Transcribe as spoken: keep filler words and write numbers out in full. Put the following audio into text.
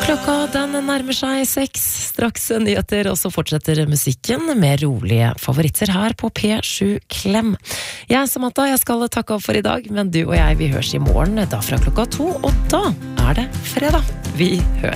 Klokka den nærmer seg seks, straks nyheter, og så fortsetter musikken med rolige favoritter her på P sju Klem. Jeg Samantha, jeg skal takke opp for i dag, men du og jeg, vi høres i morgen da fra klokka to, og da er det fredag. Vi høres.